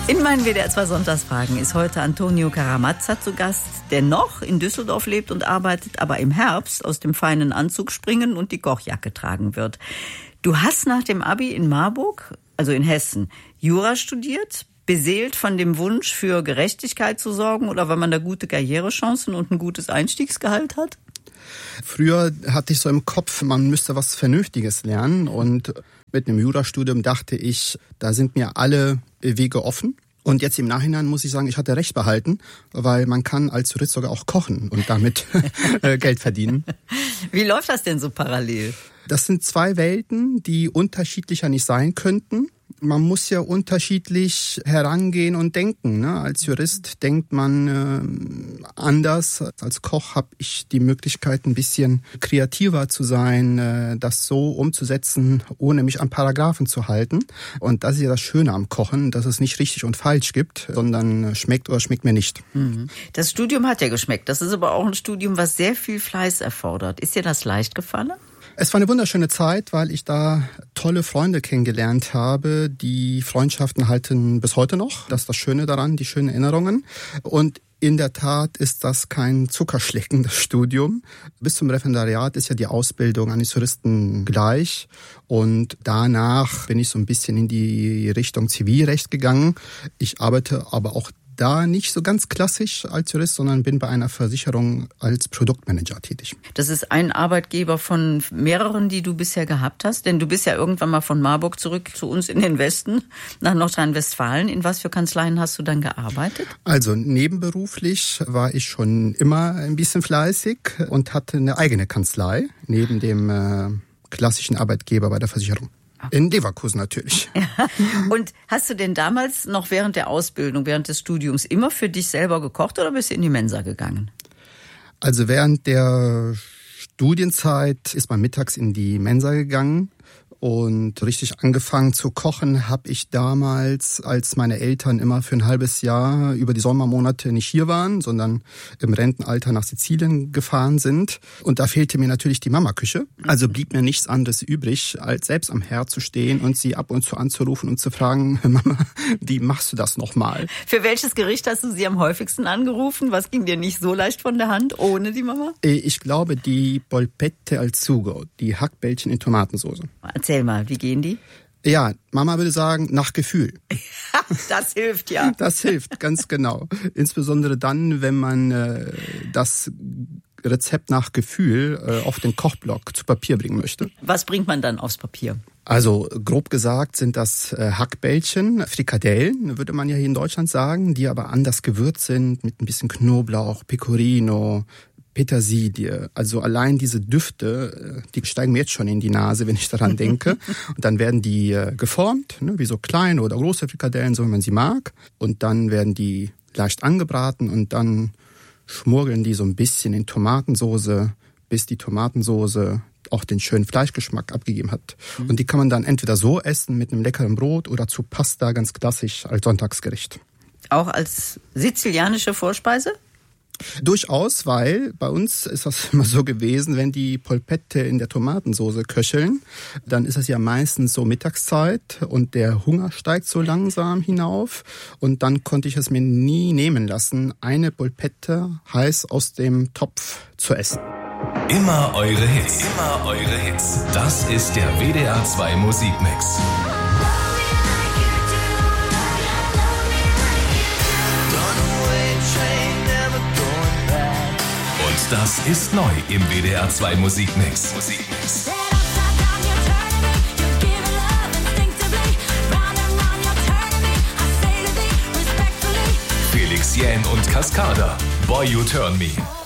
In meinen WDR 2 Sonntagsfragen ist heute Antonio Caramazza zu Gast, der noch in Düsseldorf lebt und arbeitet, aber im Herbst aus dem feinen Anzug springen und die Kochjacke tragen wird. Du hast nach dem Abi in Marburg, also in Hessen, Jura studiert, beseelt von dem Wunsch für Gerechtigkeit zu sorgen oder weil man da gute Karrierechancen und ein gutes Einstiegsgehalt hat? Früher hatte ich so im Kopf, man müsste was Vernünftiges lernen und mit einem Jurastudium dachte ich, da sind mir alle Wege offen. Und jetzt im Nachhinein muss ich sagen, ich hatte recht behalten, weil man kann als Jurist sogar auch kochen und damit Geld verdienen. Wie läuft das denn so parallel? Das sind zwei Welten, die unterschiedlicher nicht sein könnten. Man muss ja unterschiedlich herangehen und denken, ne? Als Jurist denkt man anders. Als Koch habe ich die Möglichkeit, ein bisschen kreativer zu sein, das so umzusetzen, ohne mich an Paragraphen zu halten. Und das ist ja das Schöne am Kochen, dass es nicht richtig und falsch gibt, sondern schmeckt oder schmeckt mir nicht. Das Studium hat ja geschmeckt. Das ist aber auch ein Studium, was sehr viel Fleiß erfordert. Ist dir das leicht gefallen? Es war eine wunderschöne Zeit, weil ich da tolle Freunde kennengelernt habe. Die Freundschaften halten bis heute noch. Das ist das Schöne daran, die schönen Erinnerungen. Und in der Tat ist das kein Zuckerschlecken, das Studium. Bis zum Referendariat ist ja die Ausbildung eines Juristen gleich. Und danach bin ich so ein bisschen in die Richtung Zivilrecht gegangen. Ich arbeite aber auch da nicht so ganz klassisch als Jurist, sondern bin bei einer Versicherung als Produktmanager tätig. Das ist ein Arbeitgeber von mehreren, die du bisher gehabt hast? Denn du bist ja irgendwann mal von Marburg zurück zu uns in den Westen, nach Nordrhein-Westfalen. In was für Kanzleien hast du dann gearbeitet? Also nebenberuflich war ich schon immer ein bisschen fleißig und hatte eine eigene Kanzlei neben dem klassischen Arbeitgeber bei der Versicherung. In Leverkusen natürlich. Ja. Und hast du denn damals noch während der Ausbildung, während des Studiums immer für dich selber gekocht oder bist du in die Mensa gegangen? Also während der Studienzeit ist man mittags in die Mensa gegangen. Und richtig angefangen zu kochen habe ich damals, als meine Eltern immer für ein halbes Jahr über die Sommermonate nicht hier waren, sondern im Rentenalter nach Sizilien gefahren sind. Und da fehlte mir natürlich die Mamaküche. Also blieb mir nichts anderes übrig, als selbst am Herd zu stehen und sie ab und zu anzurufen und zu fragen, Mama, wie machst du das nochmal? Für welches Gericht hast du sie am häufigsten angerufen? Was ging dir nicht so leicht von der Hand ohne die Mama? Ich glaube, die Polpette al sugo, die Hackbällchen in Tomatensauce. Erzähl mal, wie gehen die? Ja, Mama würde sagen, nach Gefühl. Das hilft ja. Das hilft, ganz genau. Insbesondere dann, wenn man das Rezept nach Gefühl auf den Kochblock zu Papier bringen möchte. Was bringt man dann aufs Papier? Also grob gesagt sind das Hackbällchen, Frikadellen, würde man ja hier in Deutschland sagen, die aber anders gewürzt sind mit ein bisschen Knoblauch, Pecorino, Petersilie, also allein diese Düfte, die steigen mir jetzt schon in die Nase, wenn ich daran denke. Und dann werden die geformt, ne, wie so kleine oder große Frikadellen, so wie man sie mag. Und dann werden die leicht angebraten und dann schmuggeln die so ein bisschen in Tomatensoße, bis die Tomatensoße auch den schönen Fleischgeschmack abgegeben hat. Und die kann man dann entweder so essen mit einem leckeren Brot oder zu Pasta, ganz klassisch als Sonntagsgericht. Auch als sizilianische Vorspeise? Durchaus, weil bei uns ist das immer so gewesen, wenn die Polpette in der Tomatensauce köcheln, dann ist es ja meistens so Mittagszeit und der Hunger steigt so langsam hinauf und dann konnte ich es mir nie nehmen lassen, eine Polpette heiß aus dem Topf zu essen. Immer eure Hits, immer eure Hits. Das ist der WDR 2 Musikmix. Das ist neu im WDR 2 Musikmix. Felix Jähn und Cascada, Boy You Turn Me.